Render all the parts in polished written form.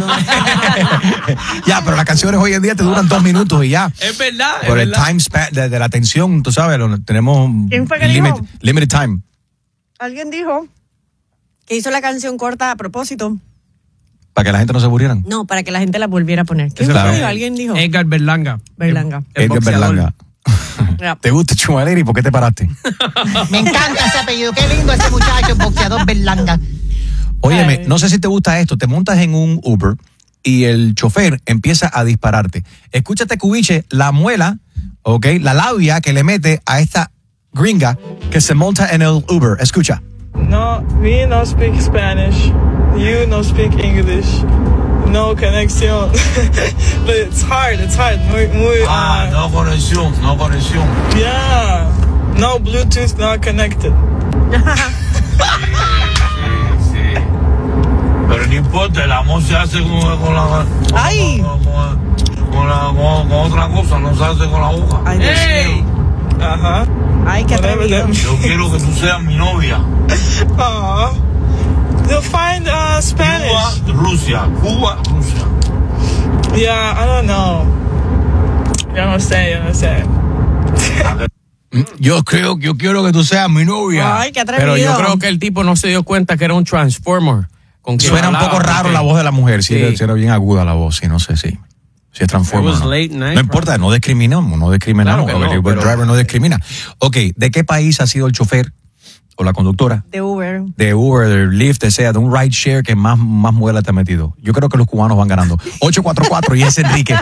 Ya, pero las canciones hoy en día te duran 2 minutos y ya. Es verdad. Por el time span de la atención, tú sabes, tenemos ¿Quién fue que dijo? limited time. Alguien dijo que hizo la canción corta a propósito. Para que la gente no se aburrieran. No, para que la gente la volviera a poner. ¿Quién Claro. fue? Alguien dijo. Edgar Berlanga. Berlanga. El Edgar boxeador. Berlanga. Ya. ¿Te gusta Chumaleri? ¿Por qué te paraste? Me encanta ese apellido. Qué lindo ese muchacho, boxeador Berlanga. Óyeme, Ay. no sé si te gusta esto. Te montas en un Uber y el chofer empieza a dispararte. Escúchate, Cubiche, la muela, ¿ok? La labia que le mete a esta gringa que se monta en el Uber. Escucha. No, we no speak Spanish. You no speak English. No conexión. But it's hard. Muy, no conexión. yeah. No Bluetooth, not connected. Sí. Pero no importa, el amor se hace con la... ¡Ay! Con otra cosa, no se hace con la boca. Ay, Dios mío. Ajá. Ay, qué atrevido. Yo quiero que tú seas mi novia. Aw. You'll find Spanish. Cuba, Rusia. Yeah, I don't know. Yo no sé. Yo quiero que tú seas mi novia. Ay, qué atrevido. Pero yo creo que el tipo no se dio cuenta que era un transformer. Con quien Suena un hablaba, poco raro porque- la voz de la mujer. Sí, Sí. era bien aguda la voz. Sí, no sé si es transforma. It was ¿no? late night, No importa, no discriminamos. Claro que no, el Uber pero- driver no discrimina. Ok, ¿de qué país ha sido el chofer o la conductora De Uber. de Uber, de Lyft, sea de un ride share que más muela te ha metido? Yo creo que los cubanos van ganando. 844 y es Enrique.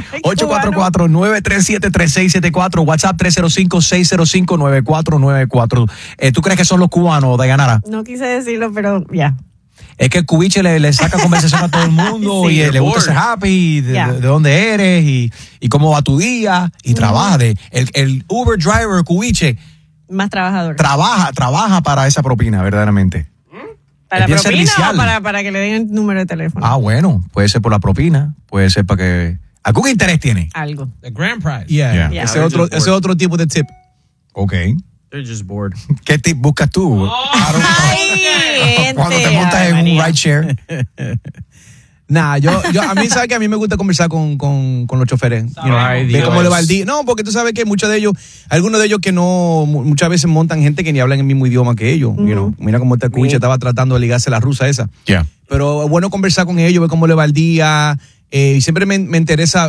844-937-3674. WhatsApp 305-605-9494. ¿Tú crees que son los cubanos, Dayanara? No quise decirlo, pero ya. Es que el cubiche le saca conversación a todo el mundo Sí, y le gusta ser happy, Ya. de dónde eres y cómo va tu día y trabaja. El Uber driver cubiche Más trabajador. trabaja para esa propina, verdaderamente. ¿Para es bien propina servicial. o para que le den el número de teléfono? Ah, bueno, puede ser por la propina, puede ser para que... ¿Algún interés tiene? Algo. The grand prize. Yeah. Yeah. Ese otro tipo de tip. Ok. They're just bored. ¿Qué tip buscas tú? Ay, Cuando te gente, montas en un María. ride share. Nah, a mí, ¿sabes que a mí me gusta conversar con los choferes? Ay, De Dios. cómo le va el día. No, porque tú sabes que muchos de ellos, algunos de ellos que no, muchas veces montan gente que ni hablan el mismo idioma que ellos. You know. Mira cómo este cubiche estaba tratando de ligarse la rusa esa. Yeah. Pero es bueno conversar con ellos, ver cómo le va el día. Y siempre me interesa,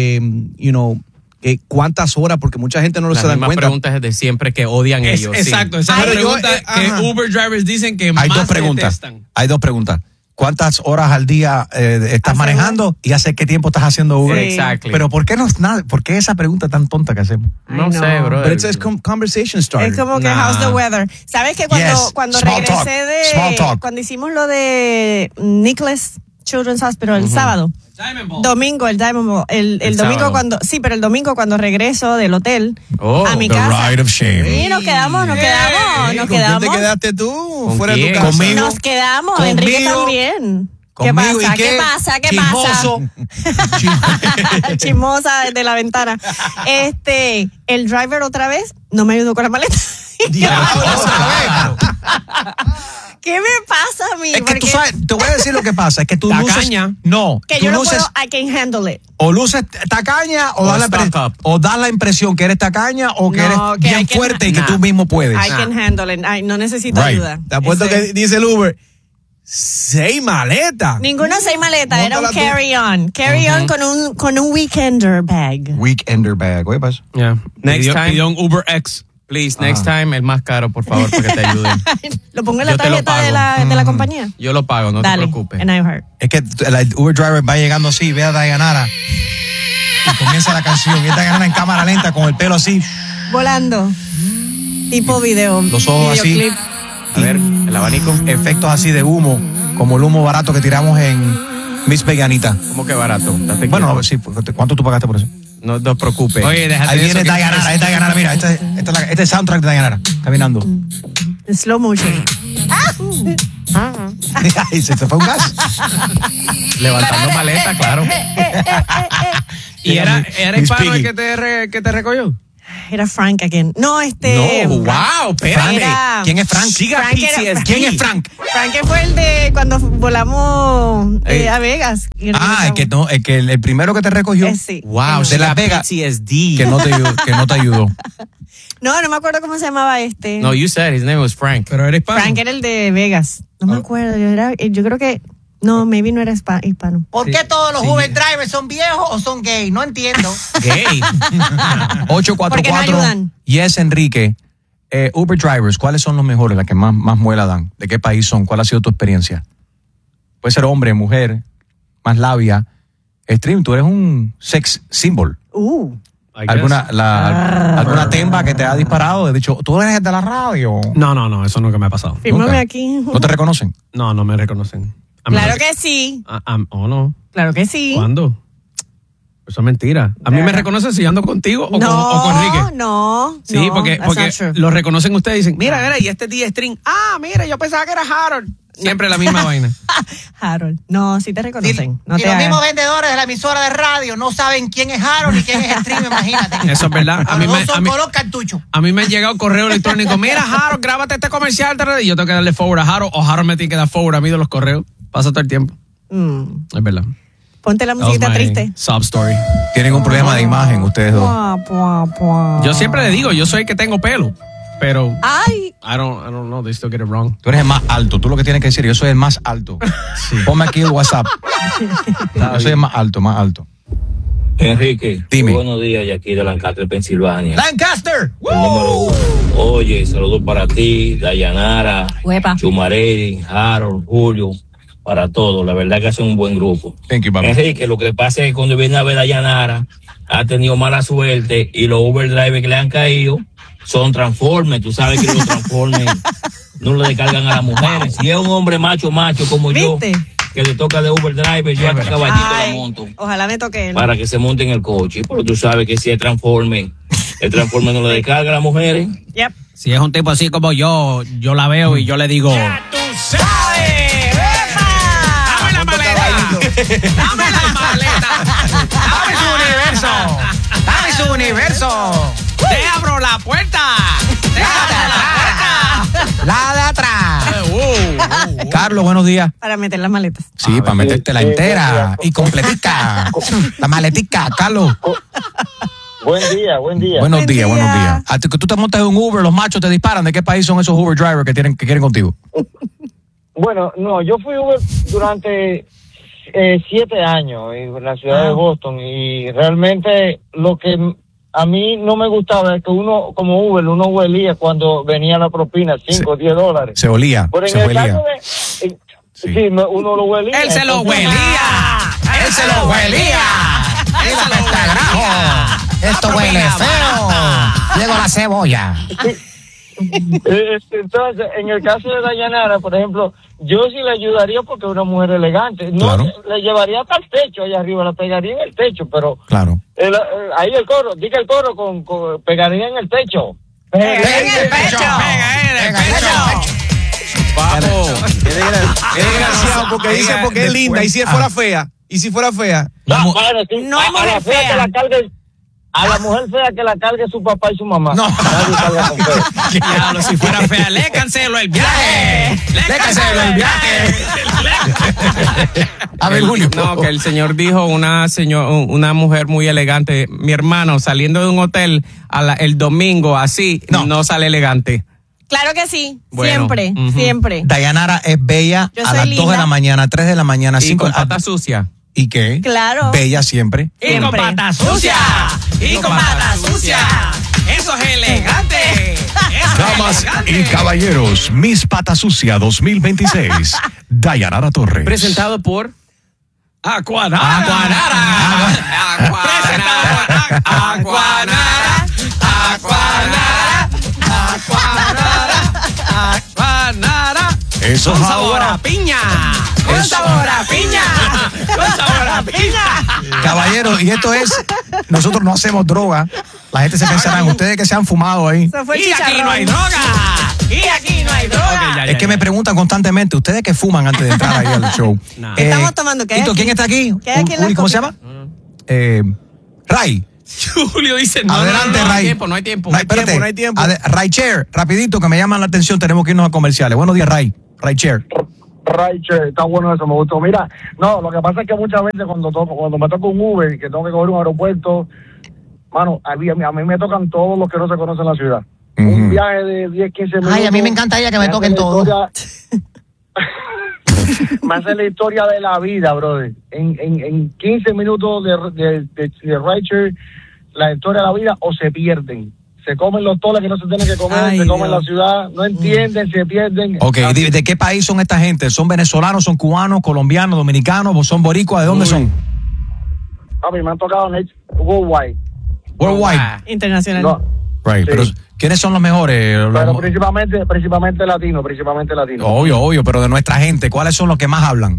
cuántas horas, porque mucha gente no se Las dan mismas cuenta. preguntas de siempre que odian ellos. Exacto, sí. exacto. Esa Pero yo, pregunta que ajá. Uber drivers dicen que Hay más dos preguntas. detestan. Hay dos preguntas. ¿Cuántas horas al día estás ¿Hace manejando y hace qué tiempo estás haciendo Uber? Sí. Exactly. Pero ¿por qué por qué esa pregunta tan tonta que hacemos? No Ay, sé, no. bro. But it's conversation starter. Es como que Nah. how's the weather. ¿Sabes que Yes. cuando Small regresé talk. Small de talk. cuando hicimos lo de Nicholas Children's Hospital el sábado? Domingo, el Diamond Ball. El domingo sábado. pero el domingo cuando regreso del hotel Oh, a mi The casa. ride of shame. Sí, nos quedamos. ¿Con quién te quedaste tú? ¿Con Fuera de quién? tu casa. Conmigo. Nos quedamos, Conmigo. Enrique también. ¿Qué Conmigo, pasa? ¿y qué? ¿Qué pasa? ¿Qué Chismoso. pasa? Chismosa desde la ventana. El driver otra vez no me ayudó con la maleta. ¿Qué me pasa a mí? Es que tú Porque sabes, te voy a decir lo que pasa, es que tú luces... Tacaña. No, que tú yo no luces... puedo, I can handle it. O luces tacaña o das, la impresión que eres tacaña o que No, eres que bien hay que- fuerte y que Nah. tú mismo puedes. I can handle it. Ay, no necesito Right. ayuda. Te apuesto Ese- que dice el Uber, 6 maletas. Ninguno 6 maletas, era un Móntala tú. carry-on. Carry-on con un weekender bag. Weekender bag. Oye, pasa. Yeah. Next time. Pidió un Uber X. Please, next time, el más caro, por favor, para que te ayuden. Lo pongo en la Yo te lo tarjeta de pago. la compañía. Yo lo pago, no Dale, te preocupes. en iHeart. Es que el Uber driver va llegando así, ve a Dayanara y comienza la canción. Y Dayanara en cámara lenta con el pelo así, Volando. Tipo video. los ojos así. videoclip. A ver, el abanico. Efectos así de humo, como el humo barato que tiramos en Miss Veganita. ¿Cómo que barato? Date Bueno, quieto. sí, ¿cuánto tú pagaste por eso? No te preocupes. Oye, Ahí viene Dayanara, es Dayanara, mira, este es el soundtrack de Dayanara, caminando. En slow motion. Ay, se te fue un gas. Levantando maleta, claro. ¿Y era Miss hispano el Piggy. que te recogió? Era Frank again. No, No, wow, espérate. Era- ¿Quién es Frank? Siga Frank era- PTSD. ¿Quién es Frank? Frank fue el de cuando volamos a Vegas. Y Ah, el primero que te recogió. Sí. Wow, De siga Las Vegas. PTSD. Que no te ayudó. No me acuerdo cómo se llamaba este. No, you said his name was Frank. Pero eres hispano. Frank era el de Vegas. No me acuerdo. Yo creo que. No, maybe no era hispano. ¿Por qué todos los Uber drivers son viejos o son gay? No entiendo. Gay. 844. ayudan. Yes, Enrique. Uber drivers, ¿cuáles son los mejores, las que más muela dan? ¿De qué país son? ¿Cuál ha sido tu experiencia? Puede ser hombre, mujer, más labia. Stream, tú eres un sex symbol. I guess. ¿Alguna temba que te ha disparado? He dicho, tú eres de la radio. No, eso nunca me ha pasado. Fírmame Nunca. aquí. ¿No te reconocen? No me reconocen. Claro que sí. ¿O no? Claro que sí. ¿Cuándo? Eso es mentira. ¿A mí me reconocen si yo ando contigo o con Enrique? No. Sí, porque that's not true. lo reconocen ustedes y dicen, mira, y este D-String. Mira, yo pensaba que era Harold. Siempre la misma vaina. Harold. No, sí te reconocen. No y te los hagas. mismos vendedores de la emisora de radio no saben quién es Harold ni quién es Stream, imagínate. Eso es verdad. A mí son todos los cartuchos. A mí me ha llegado correo electrónico. Mira, Harold, grábate este comercial. Y yo tengo que darle forward a Harold. O Harold me tiene que dar forward a mí de los correos. Pasa todo el tiempo. Es verdad. Ponte la That was musiquita my triste. sob story. Tienen un problema de imagen ustedes dos. Yo siempre le digo, yo soy el que tengo pelo. Pero Ay. I don't know. They still get it wrong. Tú eres el más alto. Tú lo que tienes que decir, yo soy el más alto. Ponme aquí el WhatsApp. Yo soy el más alto. Enrique, Dime. buenos días, y aquí de Lancaster, Pensilvania. Lancaster. El número 1. Oye, saludos para ti, Dayanara, Huepa. Chumarelli, Harold, Julio, para todos. La verdad que hacen un buen grupo. Thank you, papi. Enrique, lo que pasa es que cuando viene a ver a Dayanara, ha tenido mala suerte y los Uber drivers que le han caído son Transformers. Tú sabes que los Transformers no le descargan a las mujeres. Si es un hombre macho como ¿Viste? yo, que le toca de Uber driver, yo hasta caballito la Ay, monto ojalá me toque él. para que se monte en el coche. Pero tú sabes que si es Transformer, el Transformer no le descarga a las mujeres. Yep. Si es un tipo así como yo la veo y yo le digo... ¡Tú sabes! ¡Dame la maleta! ¡Dame la maleta! ¡Dame su universo! ¡Dame su universo! ¡Te abro la puerta! ¡Te abro la puerta! La de atrás. Carlos, buenos días. Para meter las maletas. Sí, para metértela entera y completica. La maletica, Carlos. Buen día. Buenos días. A ti que tú te montas en un Uber, los machos te disparan. ¿De qué país son esos Uber drivers que quieren contigo? Bueno, no, yo fui Uber durante 7 años en la ciudad de Boston y realmente lo que a mí no me gustaba es que uno, como Uber, uno huelía cuando venía la propina, 5 o 10 dólares. Se olía. Pero en Se el huelía. caso de... sí, uno lo huelía. ¡Él se lo Entonces, huelía! ¡Él se lo huelía! ¡Él se lo huelía! Esto huele feo. Llegó la cebolla. Entonces, en el caso de Dayanara, por ejemplo, yo sí le ayudaría porque es una mujer elegante. No, Claro. le llevaría hasta el techo allá arriba, la pegaría en el techo, pero Claro. ahí el coro, diga el coro con pegaría en el techo. Pega en el pecho. ¡Pega en el pecho! Vamos. Es desgraciado porque dice porque es linda. Y si fuera fea. Bueno, sí, No hay a la mujer fea fea. que la cargue, a la mujer fea que la cargue su papá y su mamá. No. Nadie carga con fea. Diablo, si fuera fea, le cancelo el viaje. Le cancelo el viaje. A ver, Julio. No, que el señor dijo una mujer muy elegante. Mi hermano saliendo de un hotel el domingo así no sale elegante. Claro que sí. Bueno, Siempre. Dayanara es bella Yo a soy las 2 de linda. la mañana, 3 de la mañana, Y 5 con pata sucia. ¿Y qué? Claro. Bella siempre. Y con pata sucia. Y con pata sucia. Eso es elegante. Eso Damas es y elegante. caballeros, Miss Pata Sucia 2026. Dayanara Torres. Presentado por Aquanara. Presentado por Aquanara. Eso Con es sabor ahora. a piña. Con sabor a piña. Con sabor a piña. Caballeros, y esto es, nosotros no hacemos droga. La gente se pensará en ustedes que se han fumado ahí. Eso fue el Y aquí chicharrón. no hay droga. Y aquí no hay droga. Es que me preguntan constantemente, ¿ustedes que fuman antes de entrar ahí al show? No. ¿Qué estamos tomando? ¿Qué hay Tito, aquí? ¿quién está aquí? ¿Qué hay aquí en la Uli, ¿cómo se copita? llama? Ray. Julio dice, Adelante, no hay Ray. tiempo, no hay tiempo. Ray, espérate. no hay tiempo. Ray Chair, rapidito, que me llaman la atención, tenemos que irnos a comerciales. Buenos días, Ray. Ray Chair. Raiche, está bueno eso, me gustó. Mira, no, lo que pasa es que muchas veces cuando me toca un Uber y que tengo que coger un aeropuerto, mano, a mí me tocan todos los que no se conocen la ciudad. Un viaje de 10, 15 minutos. Ay, a mí me encantaría que me toquen todos. Me hace la historia de la vida, brother. En 15 minutos de Raiche, la historia de la vida, o se pierden. Se comen los toles que no se tienen que comer, Ay, se comen Dios. la ciudad, no entienden, se pierden. Ok, ¿de qué país son esta gente? ¿Son venezolanos, son cubanos, colombianos, dominicanos, o son boricuas? ¿De dónde son? A mí me han tocado worldwide. Worldwide. Internacional. No, Right, sí. pero ¿quiénes son los mejores? pero principalmente latinos. Obvio, pero de nuestra gente, ¿cuáles son los que más hablan?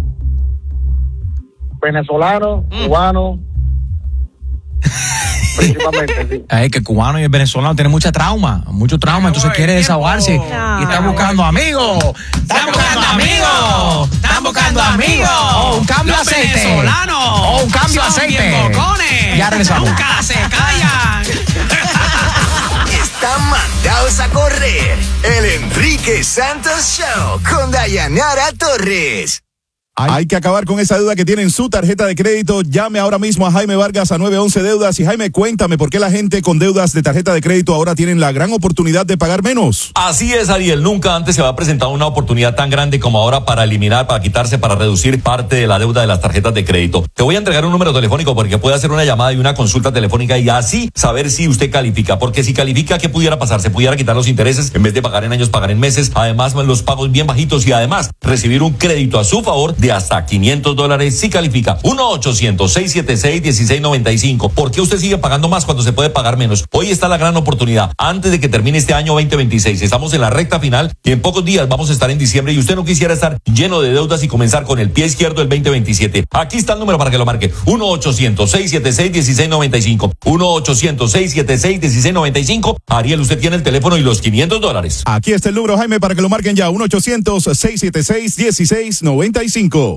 Venezolanos, cubanos. Principalmente, sí. Es que el cubano y el venezolano tienen mucho trauma, entonces quiere desahogarse y están buscando amigos. Están buscando amigos. Están buscando amigos. Un cambio de Los aceite. venezolanos Un cambio de son aceite. bien bocones. Ya regresamos. Nunca se callan. Están mandados a correr. El Enrique Santos Show con Dayanara Torres. Hay que acabar con esa deuda que tiene en su tarjeta de crédito. Llame ahora mismo a Jaime Vargas a 911 Deudas. Y Jaime, cuéntame por qué la gente con deudas de tarjeta de crédito ahora tienen la gran oportunidad de pagar menos. Así es, Ariel. Nunca antes se había presentado una oportunidad tan grande como ahora para eliminar, para quitarse, para reducir parte de la deuda de las tarjetas de crédito. Te voy a entregar un número telefónico porque puede hacer una llamada y una consulta telefónica y así saber si usted califica. Porque si califica, ¿qué pudiera pasar? Se pudiera quitar los intereses en vez de pagar en años, pagar en meses. Además, los pagos bien bajitos y además recibir un crédito a su favor de hasta $500 si califica. 1-800-676-1695. ¿Por qué usted sigue pagando más cuando se puede pagar menos? Hoy está la gran oportunidad. Antes de que termine este año 2026, estamos en la recta final y en pocos días vamos a estar en diciembre y usted no quisiera estar lleno de deudas y comenzar con el pie izquierdo el 2027. Aquí está el número para que lo marque. 1-800-676-1695. 1-800-676-1695. Ariel, usted tiene el teléfono y los $500. Aquí está el número, Jaime, para que lo marquen ya. 1-800-676-1695.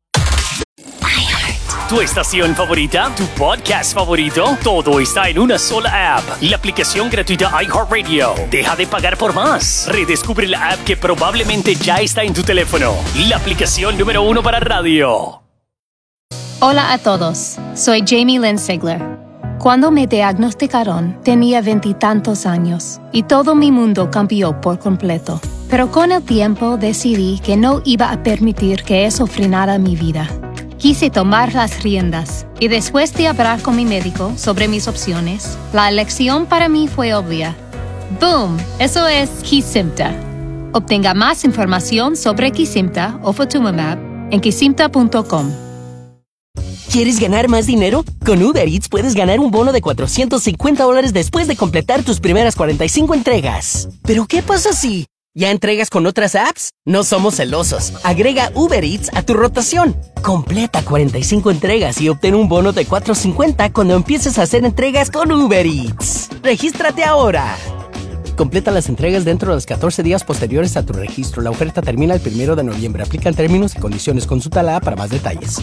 Tu estación favorita, tu podcast favorito, todo está en una sola app. La aplicación gratuita iHeartRadio. Deja de pagar por más. Redescubre la app que probablemente ya está en tu teléfono. La aplicación número 1 para radio. Hola a todos, soy Jamie Lynn Sigler. Cuando me diagnosticaron, tenía 20 y tantos años y todo mi mundo cambió por completo. Pero con el tiempo decidí que no iba a permitir que eso frenara mi vida. Quise tomar las riendas y después de hablar con mi médico sobre mis opciones, la elección para mí fue obvia. ¡Boom! Eso es Kesimpta. Obtenga más información sobre Kesimpta o Ofatumumab en kesimpta.com. ¿Quieres ganar más dinero? Con Uber Eats puedes ganar un bono de $450 después de completar tus primeras 45 entregas. ¿Pero qué pasa si ya entregas con otras apps? No somos celosos. Agrega Uber Eats a tu rotación. Completa 45 entregas y obtén un bono de $450 cuando empieces a hacer entregas con Uber Eats. ¡Regístrate ahora! Completa las entregas dentro de los 14 días posteriores a tu registro. La oferta termina el 1 de noviembre. Aplican términos y condiciones. Consulta la app para más detalles.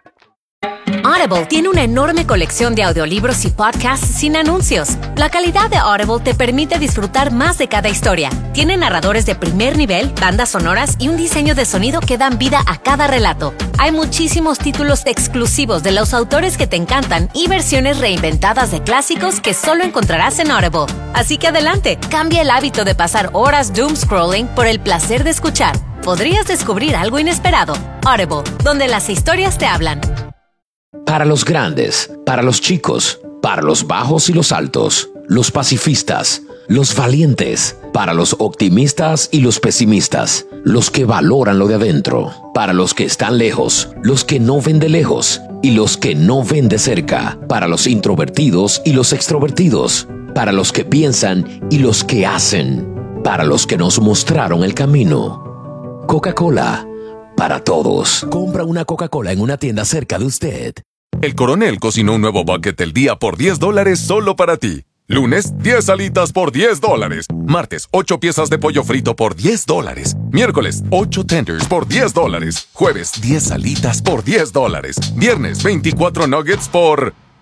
Audible tiene una enorme colección de audiolibros y podcasts sin anuncios. La calidad de Audible te permite disfrutar más de cada historia. Tiene narradores de primer nivel, bandas sonoras y un diseño de sonido que dan vida a cada relato. Hay muchísimos títulos exclusivos de los autores que te encantan y versiones reinventadas de clásicos que solo encontrarás en Audible. Así que adelante, cambia el hábito de pasar horas doom scrolling por el placer de escuchar. Podrías descubrir algo inesperado. Audible, donde las historias te hablan. Para los grandes, para los chicos, para los bajos y los altos, los pacifistas, los valientes, para los optimistas y los pesimistas, los que valoran lo de adentro, para los que están lejos, los que no ven de lejos y los que no ven de cerca, para los introvertidos y los extrovertidos, para los que piensan y los que hacen, para los que nos mostraron el camino. Coca-Cola, para todos. Compra una Coca-Cola en una tienda cerca de usted. El Coronel cocinó un nuevo bucket del día por $10 solo para ti. Lunes, 10 alitas por $10. Martes, 8 piezas de pollo frito por $10. Miércoles, 8 tenders por $10. Jueves, 10 alitas por $10. Viernes, 24 nuggets por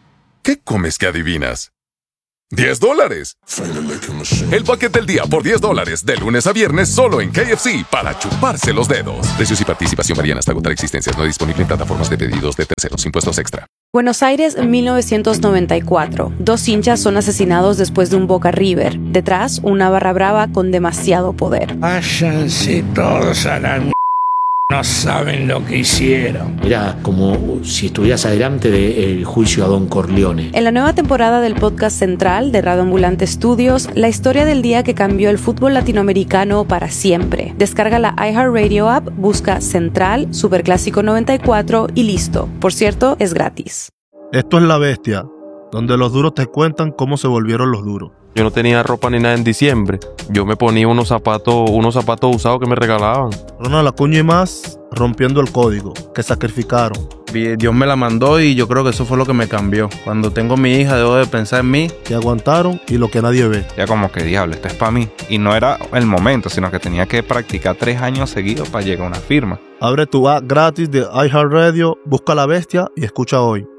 ¿Qué comes que adivinas? $10. El paquete del día por $10 de lunes a viernes solo en KFC para chuparse los dedos. Precios y participación varían hasta agotar existencias. No disponible en plataformas de pedidos de terceros. Impuestos extra. Buenos Aires, 1994. 2 hinchas son asesinados después de un Boca River. Detrás, una barra brava con demasiado poder. Váyanse todos a la m***. No saben lo que hicieron. Era como si estuvieras adelante del juicio a Don Corleone. En la nueva temporada del podcast central de Radio Ambulante Studios, la historia del día que cambió el fútbol latinoamericano para siempre. Descarga la iHeartRadio app, busca Central, Superclásico 94 y listo. Por cierto, es gratis. Esto es La Bestia, donde los duros te cuentan cómo se volvieron los duros. Yo no tenía ropa ni nada en diciembre. Yo me ponía unos zapatos usados que me regalaban. Ronald Acuña y más rompiendo el código, que sacrificaron. Dios me la mandó y yo creo que eso fue lo que me cambió. Cuando tengo mi hija debo de pensar en mí. Que aguantaron y lo que nadie ve. Ya como que diablo, esto es para mí. Y no era el momento, sino que tenía que practicar 3 años seguidos para llegar a una firma. Abre tu app gratis de iHeartRadio, busca La Bestia y escucha hoy.